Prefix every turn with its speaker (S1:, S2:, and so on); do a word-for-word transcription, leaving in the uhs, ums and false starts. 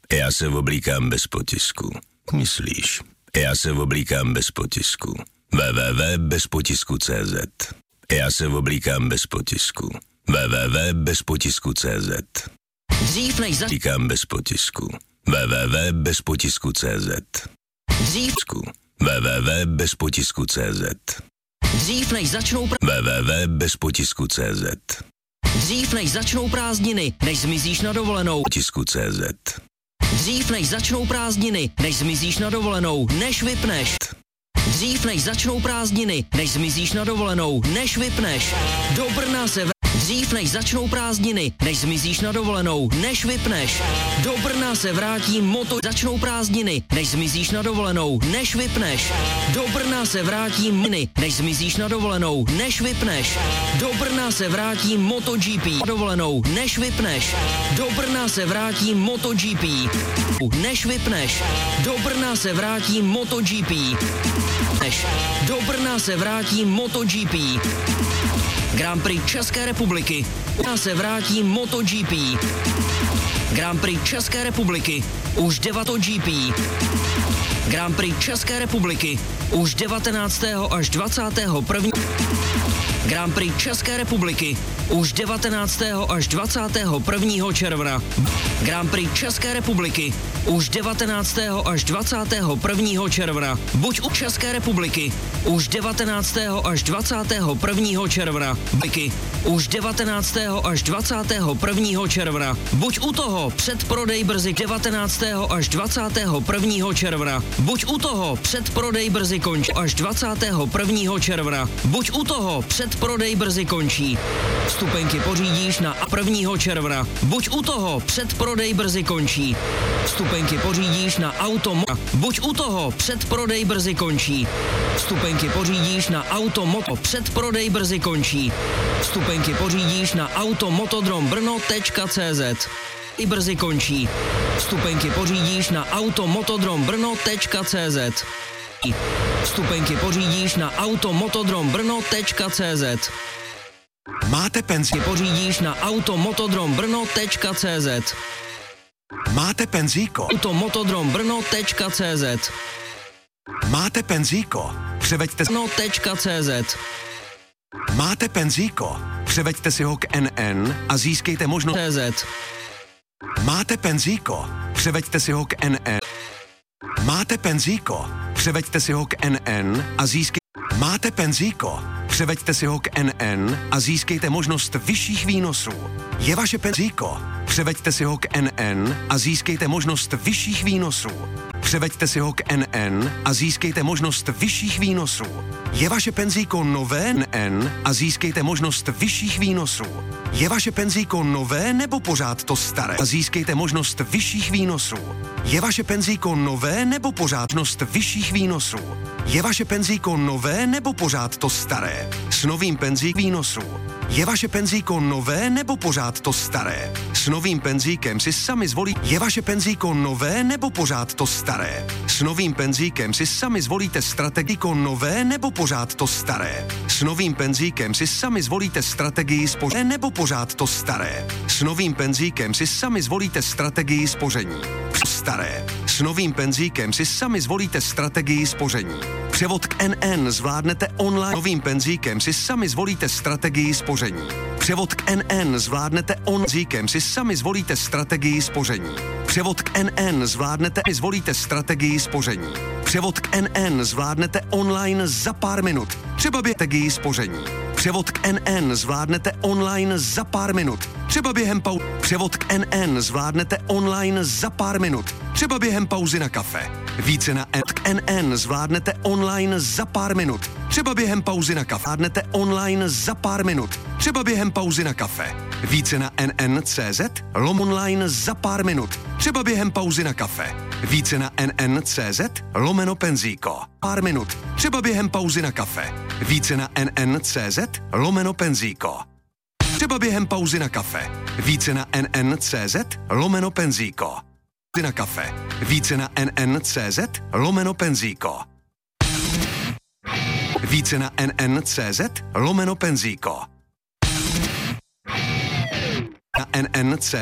S1: Já se oblíkám bez potisku. Myslíš? Já se oblíkám bez potisku. w w w tečka bez potisku tečka c z. Já se oblíkám bez potisku. w w w tečka bez potisku tečka c z.
S2: Dřív než za...
S1: Oblíkám bez potisku. w w w tečka bez potisku tečka c z.
S2: Dřív...
S1: w w w tečka bez potisku tečka c z.
S2: Dřív než začnou... Pr...
S1: w w w tečka bez potisku tečka c z.
S2: Dřív než začnou prázdniny, než zmizíš na dovolenou.
S1: Potisku tečka c z.
S2: Dřív než začnou prázdniny, než zmizíš na dovolenou, než vypneš. Dřív než začnou prázdniny, než zmizíš na dovolenou, než vypneš. Do Brna se vr... Dřív než začnou prázdniny, než zmizíš na dovolenou, než vypneš. Do Brna se vrátí moto... Začnou prázdniny, než zmizíš na dovolenou, než vypneš. Do Brna se vrátí miny, než zmizíš na dovolenou, než vypneš. Do Brna se vrátí MotoGP. Na dovolenou, než vypneš. Do Brna se vrátí MotoGP. Než vypneš. Do Brna se vrátí MotoGP. Než. Do Brna se vrátí MotoGP. Grand Prix České republiky. A se vrátí MotoGP. Grand Prix České republiky. Už devato G P. Grand Prix České republiky. Už devatenáctého až dvacátého prvního Grand Prix České republiky. Už devatenáctého až dvacátého prvního června. Grand Prix České republiky. Už devatenáctého až dvacátého prvního června. Buď u České republiky. Už devatenáctého až dvacátého prvního června. Byky. Už devatenáctého až dvacátého prvního června. Buď u toho předprodej brzy devatenáctého až dvacátého prvního června. Buď u toho předprodej brzy končí až dvacátého prvního června. Buď u toho předprodej brzy končí. Vstupenky pořídíš na prvního června. Buď u toho předprodej brzy končí. Vstupenky pořídíš na auto. Buď u toho předprodej brzy končí. Vstupenky pořídíš na auto moto. Předprodej brzy končí. Vstupenky pořídíš na automotodrom brno tečka c z. I brzy končí. Vstupenky pořídíš na automotodrom brno tečka c z. Vstupenky pořídíš na automotodrom brno tečka c z.
S3: Máte penzi?
S2: Pořídíš na automotodrom brno tečka c z.
S3: Máte penzíko?
S2: Automotodrom brno tečka c z.
S3: Máte penzíko? Převeďte si...
S2: brno tečka c z.
S3: Máte penzíko? Převeďte si ho k N N a získejte možnost...
S2: C Z.
S3: Máte penzíko? Převeďte si ho k N N. Máte penzíko? Převeďte si ho k N N a získejte... Máte penzíko? Převeďte si ho k N N a získejte možnost vyšších výnosů. Je vaše penzíko? Převeďte si ho k N N a získejte možnost vyšších výnosů. Převeďte si ho k N N a získejte možnost vyšších výnosů. Je vaše penzíko nové N N a získejte možnost vyšších výnosů. Je vaše penzíko nové nebo pořád to staré a získejte možnost vyšších výnosů. Je vaše penzíko nové nebo pořád možnost vyšších výnosů. Je vaše penzíko nové nebo pořád to staré? S novým penzík výnosů. Je vaše penzíko nové nebo pořád to staré? S novým penzíkem si sami zvolí. Je vaše penzíko nové nebo pořád to staré? S novým penzíkem si sami zvolíte strategiko nové nebo pořád to staré? S novým penzíkem si sami zvolíte strategii spoření nebo pořád to staré? S novým penzíkem si sami zvolíte strategii spoření. Staré. S novým penzíkem si sami zvolíte strategii spoření. Převod k N N zvládnete online. Novým penzíkem si sami zvolíte strategii spoření. Převod k N N zvládnete on. Penzíkem si sami zvolíte strategii spoření. Převod k N N zvládnete i zvolíte strategii spoření. Převod k N N zvládnete online za pár minut. Třeba během strategii spoření. Převod k N N zvládnete online za pár minut. Třeba během pau... Převod k N N zvládnete online za pár minut. Třeba během pauzy na kafe. Více na N k N N zvládnete online za pár minut. Třeba během pauzy na kafe. Zvládnete online za pár minut. Třeba během pauzy na kafe. Více na N N tečka cé zet lom online za pár minut. Třeba během pauzy na kafe. Více na N N tečka cé zet lomeno penzíko. Pár minut. Třeba během pauzy na kafe. Více na N N tečka cé zet lomeno penzíko. Třeba během pauzy na kafe. Více na N N tečka cé zet lomeno penzíko. Na kafe. Více na N N tečka cé zet lomeno penzíko. Více na N N tečka cé zet lomeno penzíko. Na N N tečka cé zet